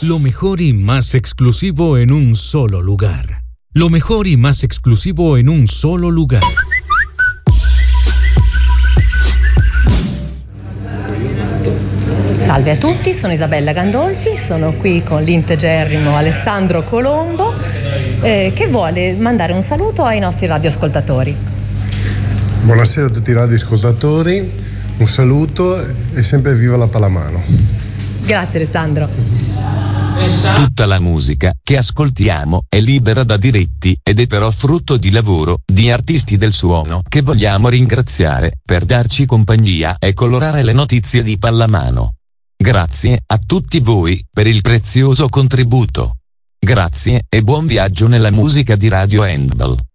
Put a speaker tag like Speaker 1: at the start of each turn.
Speaker 1: Lo mejor y más exclusivo en un solo lugar. Lo mejor y más exclusivo en un solo lugar.
Speaker 2: Salve a tutti, sono Isabella Gandolfi, sono qui con l'integerrimo Alessandro Colombo che vuole mandare un saluto ai nostri radioascoltatori.
Speaker 3: Buonasera a tutti i radioascoltatori, un saluto e sempre viva la pallamano.
Speaker 2: Grazie Alessandro.
Speaker 4: Tutta la musica che ascoltiamo è libera da diritti ed è però frutto di lavoro di artisti del suono che vogliamo ringraziare per darci compagnia e colorare le notizie di pallamano. Grazie a tutti voi per il prezioso contributo. Grazie e buon viaggio nella musica di Radio Handball.